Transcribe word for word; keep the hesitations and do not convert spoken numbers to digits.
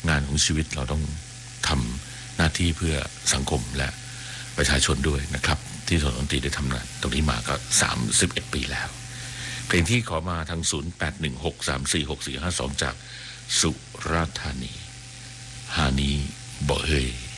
งานของชีวิตเราต้องทำหน้าที่เพื่อสังคมและประชาชนด้วยนะครับที่สนดนตรีได้ทำงานตรงนี้มาก็สามสิบเอ็ดปีแล้วเพลงที่ขอมาทางศูนย์ แปด หนึ่ง หก สาม สี่ หก สี่ ห้า สองจากสุราษฎร์ธานีฮานีบ่เฮย